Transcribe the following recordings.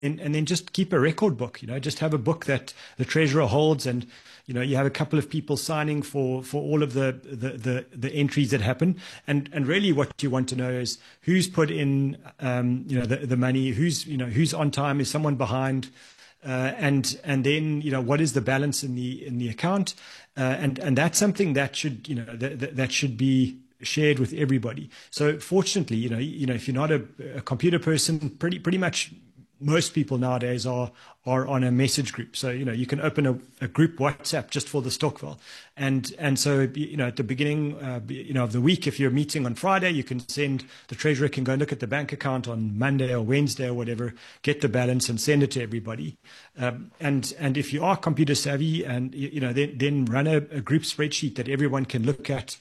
and then just keep a record book. Just have a book that the treasurer holds, and you have a couple of people signing for all of the entries that happen. And really, what you want to know is who's put in the money, who's on time, is someone behind, and then what is the balance in the account, and that's something that should that should be shared with everybody. So fortunately, if you're not a computer person, pretty much most people nowadays are on a message group. So, you can open a group WhatsApp just for the Stokvel. And so, at the beginning, of the week, if you're meeting on Friday, you can the treasurer can go look at the bank account on Monday or Wednesday or whatever, get the balance and send it to everybody. And if you are computer savvy, and, then run a group spreadsheet that everyone can look at,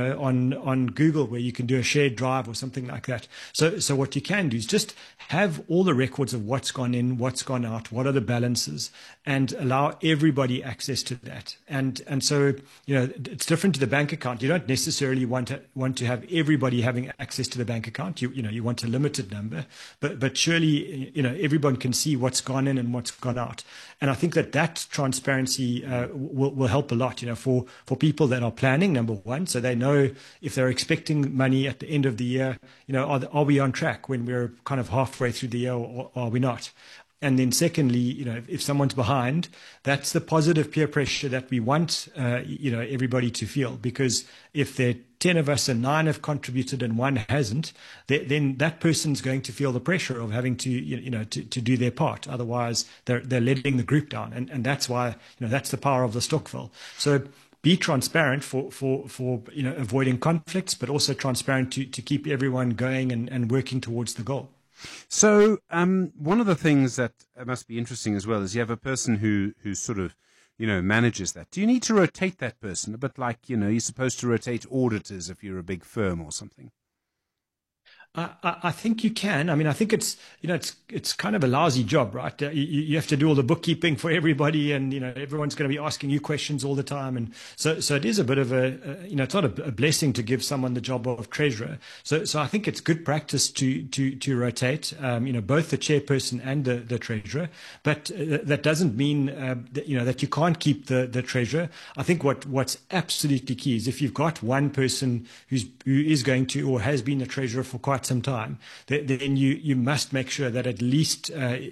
on Google, where you can do a shared drive or something like that. So what you can do is just have all the records of what's gone in, what's gone out, what are the balances, and allow everybody access to that. And so, it's different to the bank account. You don't necessarily want to have everybody having access to the bank account. You want a limited number, but surely, everyone can see what's gone in and what's gone out. And I think that transparency will help a lot, for people that are planning, number one, so they know if they're expecting money at the end of the year, are we on track when we're kind of halfway through the year, or are we not? And then secondly, if someone's behind, that's the positive peer pressure that we want, everybody to feel. Because if there are 10 of us and 9 have contributed and 1 hasn't, then that person's going to feel the pressure of having to, to do their part. Otherwise, they're letting the group down. And that's why, that's the power of the Stokvel. So be transparent for avoiding conflicts, but also transparent to keep everyone going and working towards the goal. So one of the things that must be interesting as well is you have a person who sort of, manages that. Do you need to rotate that person? A bit like, you're supposed to rotate auditors if you're a big firm or something. I think you can. I mean, I think it's kind of a lousy job, right? You have to do all the bookkeeping for everybody, and everyone's going to be asking you questions all the time, and so it is a bit of it's not a blessing to give someone the job of treasurer. So I think it's good practice to rotate, both the chairperson and the treasurer. But that doesn't mean that you can't keep the treasurer. I think what's absolutely key is if you've got one person who is going to or has been the treasurer for quite some time, then you must make sure that at least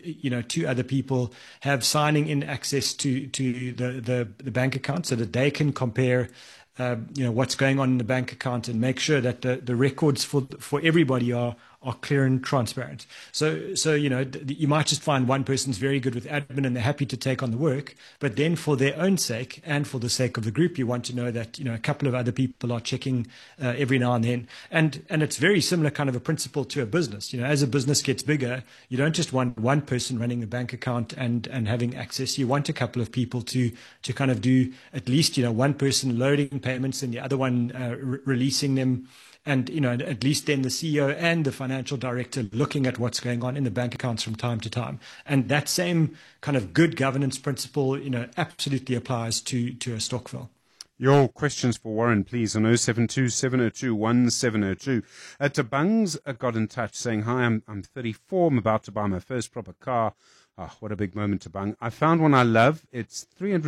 2 other people have signing in access to the bank account, so that they can compare what's going on in the bank account and make sure that the records for everybody are clear and transparent. So you might just find one person's very good with admin and they're happy to take on the work, but then for their own sake and for the sake of the group, you want to know that a couple of other people are checking every now and then. And it's very similar kind of a principle to a business. As a business gets bigger, you don't just want one person running the bank account and having access. You want a couple of people to kind of do at least one person loading payments and the other one releasing them. And, at least then the CEO and the financial director looking at what's going on in the bank accounts from time to time. And that same kind of good governance principle, absolutely applies to a Stokvel. Your questions for Warren, please, on 072 702 1702. Tabang's got in touch saying, hi, I'm 34. I'm about to buy my first proper car. Oh, what a big moment, Tabang. I found one I love. It's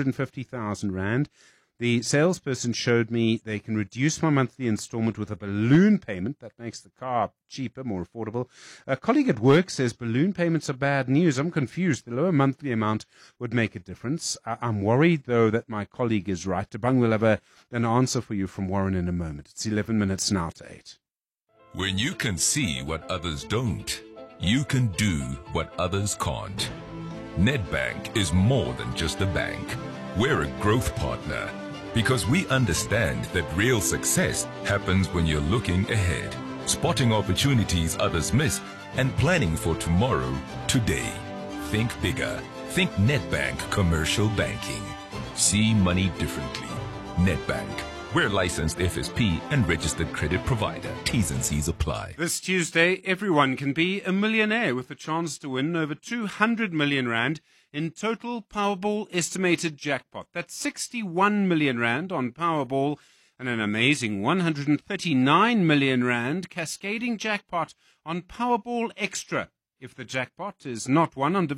350,000 Rand. The salesperson showed me they can reduce my monthly installment with a balloon payment. That makes the car cheaper, more affordable. A colleague at work says balloon payments are bad news. I'm confused. The lower monthly amount would make a difference. I'm worried, though, that my colleague is right. Tabang will have an answer for you from Warren in a moment. It's 11 minutes now to 8. When you can see what others don't, you can do what others can't. Nedbank is more than just a bank. We're a growth partner, because we understand that real success happens when you're looking ahead, spotting opportunities others miss, and planning for tomorrow, today. Think bigger. Think Nedbank Commercial Banking. See money differently. Nedbank. We're licensed FSP and registered credit provider. T's and C's apply. This Tuesday, everyone can be a millionaire with a chance to win over 200 million Rand in total Powerball estimated jackpot. That's 61 million Rand on Powerball and an amazing 139 million Rand cascading jackpot on Powerball Extra. If the jackpot is not won on